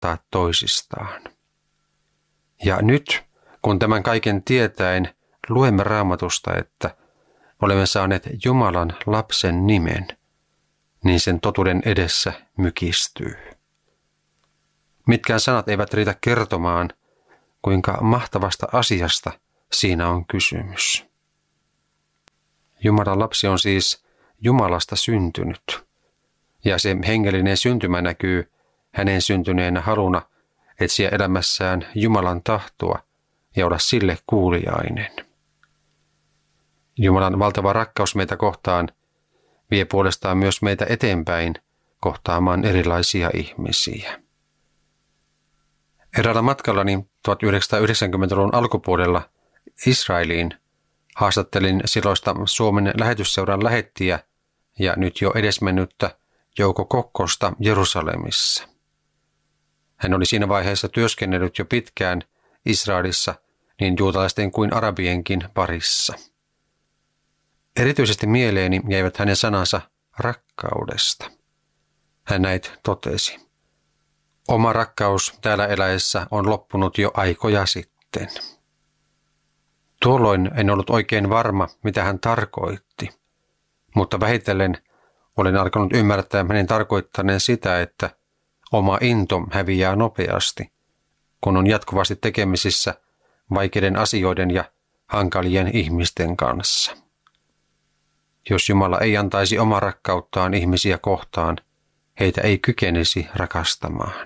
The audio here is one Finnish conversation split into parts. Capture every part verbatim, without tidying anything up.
erottaa toisistaan. Ja nyt, kun tämän kaiken tietäen luemme Raamatusta, että olemme saaneet Jumalan lapsen nimen, niin sen totuuden edessä mykistyy. Mitkään sanat eivät riitä kertomaan, kuinka mahtavasta asiasta siinä on kysymys. Jumalan lapsi on siis Jumalasta syntynyt, ja se hengellinen syntymä näkyy hänen syntyneenä haluna etsiä elämässään Jumalan tahtoa ja olla sille kuuliainen. Jumalan valtava rakkaus meitä kohtaan vie puolestaan myös meitä eteenpäin kohtaamaan erilaisia ihmisiä. Eräällä matkallani tuhatyhdeksänsataayhdeksänkymmentäluvun alkupuolella Israeliin haastattelin silloista Suomen lähetysseuran lähettiä ja nyt jo edesmennyttä Jouko Kokkosta Jerusalemissa. Hän oli siinä vaiheessa työskennellyt jo pitkään Israelissa niin juutalaisten kuin arabienkin parissa. Erityisesti mieleeni jäivät hänen sanansa rakkaudesta. Hän näit totesi: oma rakkaus täällä eläessä on loppunut jo aikoja sitten. Tuolloin en ollut oikein varma, mitä hän tarkoitti, mutta vähitellen olen alkanut ymmärtää hänen tarkoittaneen sitä, että oma into häviää nopeasti, kun on jatkuvasti tekemisissä vaikeiden asioiden ja hankalien ihmisten kanssa. Jos Jumala ei antaisi omaa rakkauttaan ihmisiä kohtaan, heitä ei kykenisi rakastamaan.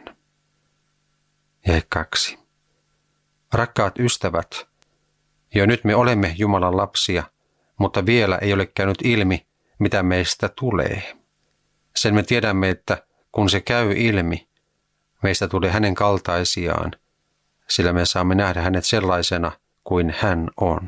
Jae kaksi. Rakkaat ystävät, jo nyt me olemme Jumalan lapsia, mutta vielä ei ole käynyt ilmi, mitä meistä tulee. Sen me tiedämme, että kun se käy ilmi, meistä tulee hänen kaltaisiaan, sillä me saamme nähdä hänet sellaisena kuin hän on.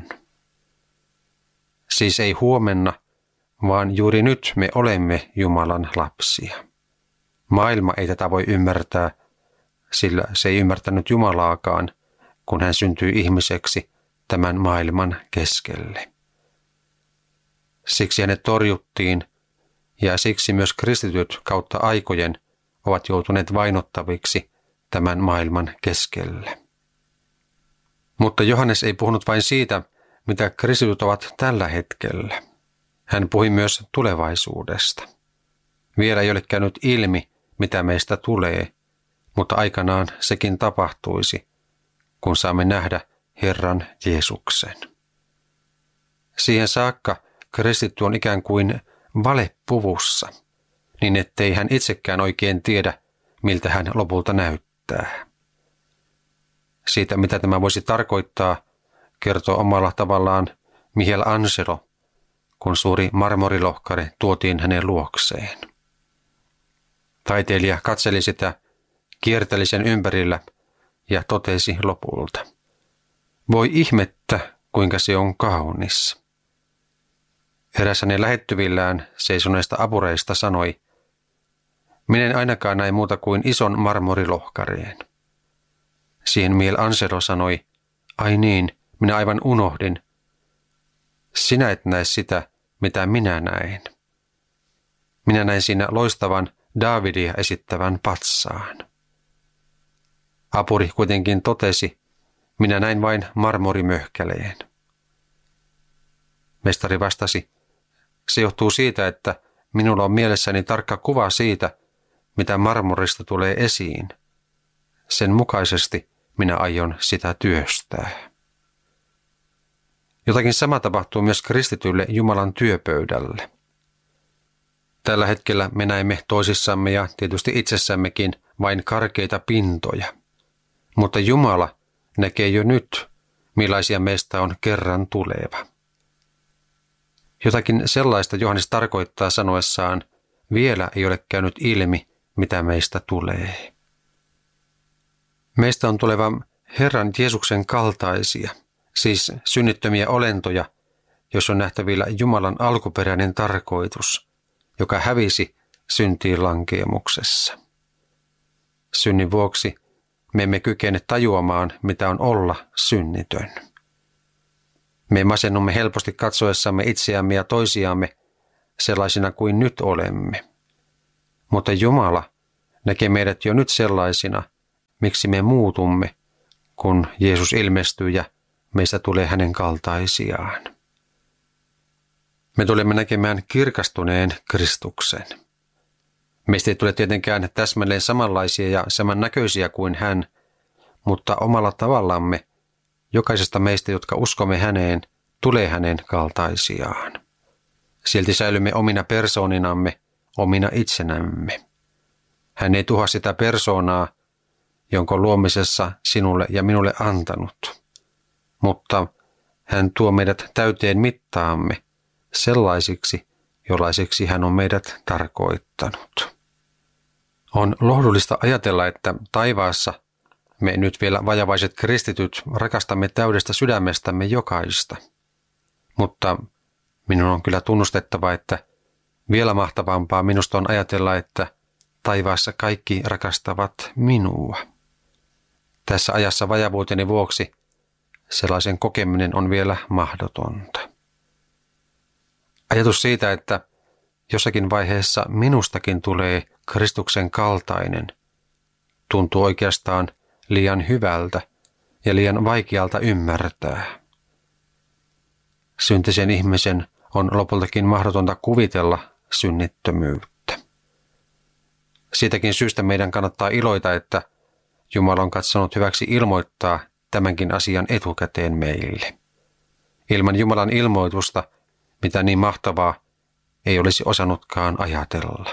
Siis ei huomenna, vaan juuri nyt me olemme Jumalan lapsia. Maailma ei tätä voi ymmärtää, sillä se ei ymmärtänyt Jumalaakaan, kun hän syntyi ihmiseksi tämän maailman keskelle. Siksi hänet torjuttiin, ja siksi myös kristityt kautta aikojen ovat joutuneet vainottaviksi tämän maailman keskelle. Mutta Johannes ei puhunut vain siitä, mitä kristityt ovat tällä hetkellä. Hän puhui myös tulevaisuudesta. Vielä ei ole käynyt ilmi, mitä meistä tulee, mutta aikanaan sekin tapahtuisi, kun saamme nähdä Herran Jeesuksen. Siihen saakka kristitty on ikään kuin valepuvussa, niin ettei hän itsekään oikein tiedä, miltä hän lopulta näyttää. Siitä, mitä tämä voisi tarkoittaa, kertoo omalla tavallaan Michelangelo, kun suuri marmorilohkare tuotiin hänen luokseen. Taiteilija katseli sitä, kierteli sen ympärillä ja totesi lopulta: voi ihmettä, kuinka se on kaunis. Eräs hänen lähettyvillään seisoneista apureista sanoi: minä en ainakaan näe muuta kuin ison marmorilohkareen. Siihen Michelangelo sanoi: ai niin, minä aivan unohdin. Sinä et näe sitä, mitä minä näen. Minä näin siinä loistavan Daavidia esittävän patsaan. Apuri kuitenkin totesi: minä näin vain marmorimöhkäleen. Mestari vastasi: se johtuu siitä, että minulla on mielessäni tarkka kuva siitä, mitä marmorista tulee esiin. Sen mukaisesti minä aion sitä työstää. Jotakin sama tapahtuu myös kristitylle Jumalan työpöydälle. Tällä hetkellä me näemme toisissamme ja tietysti itsessämmekin vain karkeita pintoja. Mutta Jumala näkee jo nyt, millaisia meistä on kerran tuleva. Jotakin sellaista Johannes tarkoittaa sanoessaan: vielä ei ole käynyt ilmi, mitä meistä tulee. Meistä on tuleva Herran Jeesuksen kaltaisia, siis synnittömiä olentoja, jos on nähtävillä Jumalan alkuperäinen tarkoitus, joka hävisi syntiin lankeemuksessa. Synnin vuoksi me emme kykene tajuamaan, mitä on olla synnitön. Me masennumme helposti katsoessamme itseämme ja toisiamme sellaisina kuin nyt olemme. Mutta Jumala näkee meidät jo nyt sellaisina, miksi me muutumme, kun Jeesus ilmestyy ja meistä tulee hänen kaltaisiaan. Me tulemme näkemään kirkastuneen Kristuksen. Meistä ei tule tietenkään täsmälleen samanlaisia ja samannäköisiä kuin hän, mutta omalla tavallamme jokaisesta meistä, jotka uskomme häneen, tulee hänen kaltaisiaan. Silti säilymme omina persooninamme, omina itsenämme. Hän ei tuhoa sitä persoonaa, jonka luomisessa sinulle ja minulle antanut, mutta hän tuo meidät täyteen mittaamme sellaisiksi, jollaisiksi hän on meidät tarkoittanut. On lohdullista ajatella, että taivaassa me nyt vielä vajavaiset kristityt rakastamme täydestä sydämestämme jokaista. Mutta minun on kyllä tunnustettava, että vielä mahtavampaa minusta on ajatella, että taivaassa kaikki rakastavat minua. Tässä ajassa vajavuuteni vuoksi sellaisen kokeminen on vielä mahdotonta. Ajatus siitä, että jossakin vaiheessa minustakin tulee Kristuksen kaltainen, tuntuu oikeastaan liian hyvältä ja liian vaikealta ymmärtää. Syntisen ihmisen on lopultakin mahdotonta kuvitella synnittömyyttä. Siitäkin syystä meidän kannattaa iloita, että Jumala on katsonut hyväksi ilmoittaa tämänkin asian etukäteen meille. Ilman Jumalan ilmoitusta, mitä niin mahtavaa, ei olisi osannutkaan ajatella.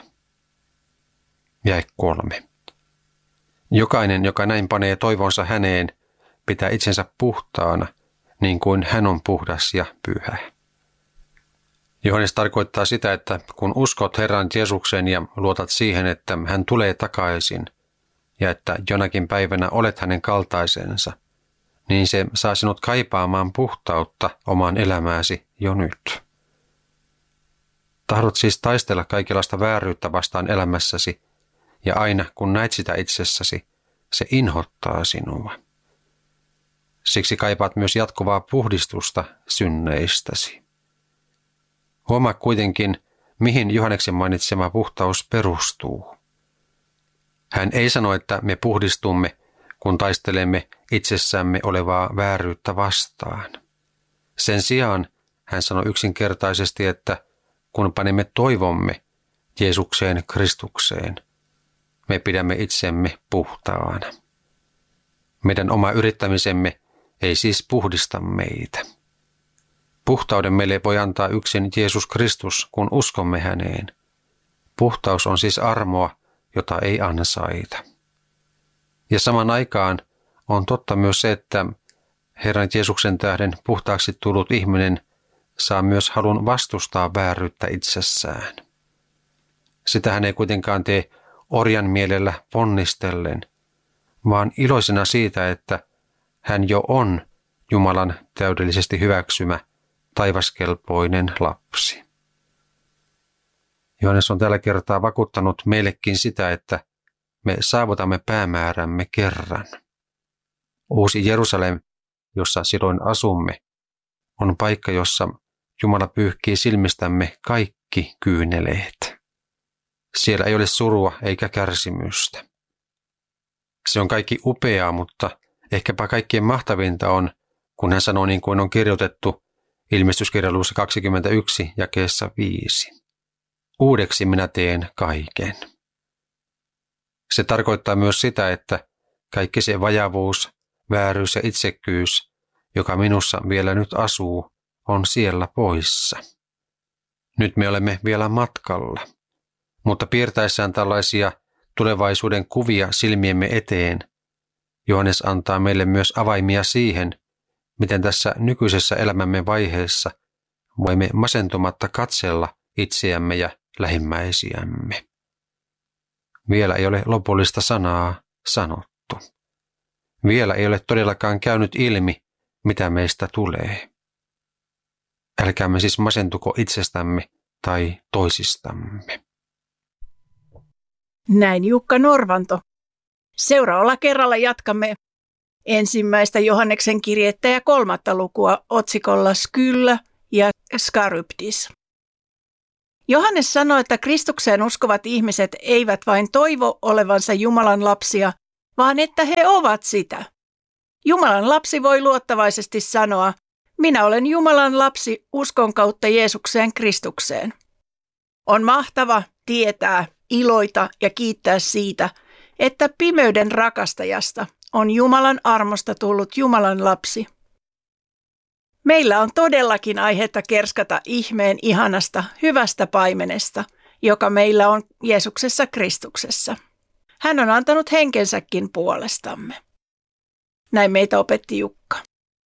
Jae kolme. Jokainen, joka näin panee toivonsa häneen, pitää itsensä puhtaana, niin kuin hän on puhdas ja pyhä. Johannes tarkoittaa sitä, että kun uskot Herran Jeesuksen ja luotat siihen, että hän tulee takaisin ja että jonakin päivänä olet hänen kaltaisensa, niin se saa sinut kaipaamaan puhtautta omaan elämääsi jo nyt. Tahdot siis taistella kaikenlaista vääryyttä vastaan elämässäsi, ja aina kun näet sitä itsessäsi, se inhottaa sinua. Siksi kaipaat myös jatkuvaa puhdistusta synneistäsi. Huomaa kuitenkin, mihin Johanneksen mainitsema puhtaus perustuu. Hän ei sano, että me puhdistumme, kun taistelemme itsessämme olevaa vääryyttä vastaan. Sen sijaan hän sanoi yksinkertaisesti, että kun panemme toivomme Jeesukseen Kristukseen, me pidämme itsemme puhtaana. Meidän oma yrittämisemme ei siis puhdista meitä. Puhtauden meille voi antaa yksin Jeesus Kristus, kun uskomme häneen. Puhtaus on siis armoa, jota ei ansaita. Ja saman aikaan on totta myös se, että Herran Jeesuksen tähden puhtaaksi tullut ihminen saa myös halun vastustaa vääryyttä itsessään. Sitä hän ei kuitenkaan tee orjan mielellä ponnistellen, vaan iloisena siitä, että hän jo on Jumalan täydellisesti hyväksymä, taivaskelpoinen lapsi. Johannes on tällä kertaa vakuuttanut meillekin sitä, että me saavutamme päämäärämme kerran. Uusi Jerusalem, jossa silloin asumme, on paikka, jossa Jumala pyyhkii silmistämme kaikki kyyneleet. Siellä ei ole surua eikä kärsimystä. Se on kaikki upeaa, mutta ehkäpä kaikkien mahtavinta on, kun hän sanoo niin kuin on kirjoitettu Ilmestyskirjan luvussa kaksikymmentäyksi jakeessa viisi. Uudeksi minä teen kaiken. Se tarkoittaa myös sitä, että kaikki se vajavuus, vääryys ja itsekkyys, joka minussa vielä nyt asuu, on siellä poissa. Nyt me olemme vielä matkalla, mutta piirtäessään tällaisia tulevaisuuden kuvia silmiemme eteen, Johannes antaa meille myös avaimia siihen, miten tässä nykyisessä elämämme vaiheessa voimme masentumatta katsella itseämme ja lähimmäisiämme. Vielä ei ole lopullista sanaa sanottu. Vielä ei ole todellakaan käynyt ilmi, mitä meistä tulee. Älkäämme siis masentuko itsestämme tai toisistamme. Näin Jukka Norvanto. Seuraavalla kerralla jatkamme ensimmäistä Johanneksen kirjettä ja kolmatta lukua otsikolla Skylla ja Skaryptis. Johannes sanoi, että Kristukseen uskovat ihmiset eivät vain toivo olevansa Jumalan lapsia, vaan että he ovat sitä. Jumalan lapsi voi luottavaisesti sanoa, minä olen Jumalan lapsi uskon kautta Jeesukseen Kristukseen. On mahtava tietää, iloita ja kiittää siitä, että pimeyden rakastajasta on Jumalan armosta tullut Jumalan lapsi. Meillä on todellakin aihetta kerskata ihmeen ihanasta, hyvästä paimenesta, joka meillä on Jeesuksessa Kristuksessa. Hän on antanut henkensäkin puolestamme. Näin meitä opetti Jukka.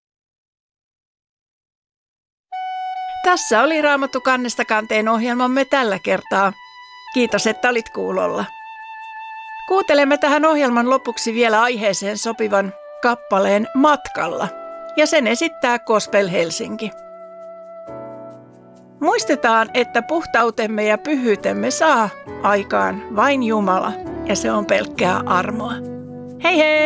Tässä oli Raamattu kannesta kanteen ohjelmamme tällä kertaa. Kiitos, että olit kuulolla. Kuuntelemme tähän ohjelman lopuksi vielä aiheeseen sopivan kappaleen Matkalla, ja sen esittää Gospel Helsinki. Muistetaan, että puhtautemme ja pyhyytemme saa aikaan vain Jumala, ja se on pelkkää armoa. Hei hei!